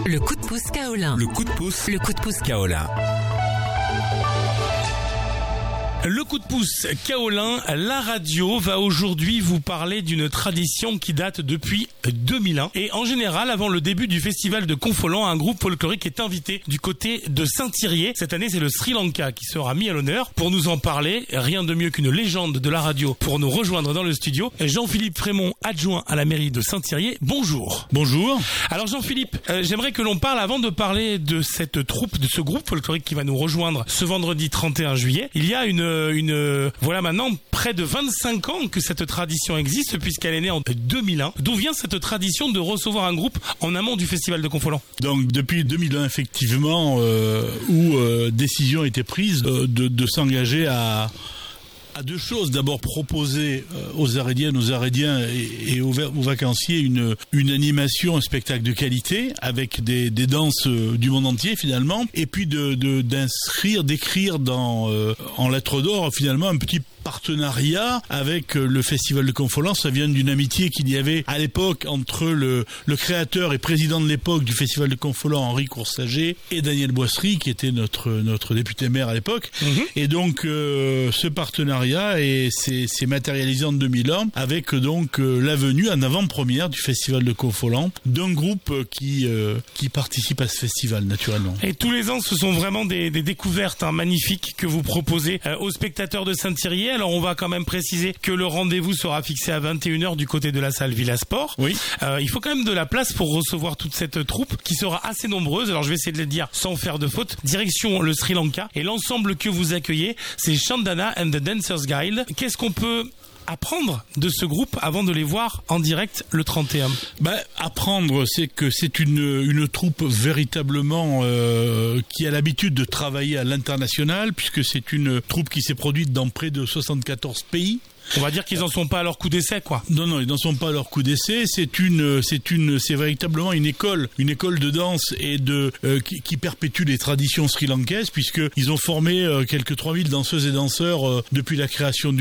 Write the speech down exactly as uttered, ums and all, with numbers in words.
Le coup de pouce kaolin. Le coup de pouce. Le coup de pouce kaolin. Le coup de pouce kaolin, la radio va aujourd'hui vous parler d'une tradition qui date depuis deux mille un. Et en général, avant le début du festival de Confolens, un groupe folklorique est invité du côté de Saint-Thirier. Cette année, c'est le Sri Lanka qui sera mis à l'honneur. Pour nous en parler, rien de mieux qu'une légende de la radio pour nous rejoindre dans le studio. Jean-Philippe Frémont, adjoint à la mairie de Saint-Thirier. Bonjour. Bonjour. Alors Jean-Philippe, euh, j'aimerais que l'on parle, avant de parler de cette troupe, de ce groupe folklorique qui va nous rejoindre ce vendredi trente et un juillet. Il y a une une voilà maintenant près de vingt-cinq ans que cette tradition existe, puisqu'elle est née en deux mille un. D'où vient cette tradition de recevoir un groupe en amont du festival de Confolens? Donc depuis deux mille un, effectivement, euh, où euh, décision a été prise euh, de, de s'engager à à deux choses. D'abord, proposer aux Arédiennes, aux Arédiens et, et aux, aux vacanciers une, une animation, un spectacle de qualité avec des, des danses du monde entier finalement, et puis de, de, d'inscrire, d'écrire dans, euh, en lettres d'or finalement un petit partenariat avec le festival de Confolens. Ça vient d'une amitié qu'il y avait à l'époque entre le, le créateur et président de l'époque du festival de Confolens, Henri Coursager, et Daniel Boisserie, qui était notre, notre député maire à l'époque. Mmh. Et donc euh, ce partenariat est, s'est, s'est matérialisé en deux mille un avec donc euh, la venue en avant-première du festival de Confolens d'un groupe qui, euh, qui participe à ce festival naturellement. Et tous les ans, ce sont vraiment des, des découvertes hein, magnifiques que vous proposez euh, aux spectateurs de Saint-Thirier. Alors on va quand même préciser que le rendez-vous sera fixé à vingt et une heures du côté de la salle Villa Sport. Oui. Euh, il faut quand même de la place pour recevoir toute cette troupe qui sera assez nombreuse. Alors je vais essayer de le dire sans faire de faute. Direction le Sri Lanka. Et l'ensemble que vous accueillez, c'est Chandana and the Dancers Guild. Qu'est-ce qu'on peut apprendre de ce groupe avant de les voir en direct le trente et un? Ben, apprendre, c'est que c'est une, une troupe véritablement euh, qui a l'habitude de travailler à l'international, puisque c'est une troupe qui s'est produite dans près de soixante-quatorze pays. On va dire qu'ils n'en sont pas à leur coup d'essai, quoi. Non, non, ils n'en sont pas à leur coup d'essai. C'est une, c'est une, c'est véritablement une école, une école de danse et de euh, qui, qui perpétue les traditions sri-lankaises, puisque ils ont formé euh, quelques trois mille danseuses et danseurs euh, depuis la création du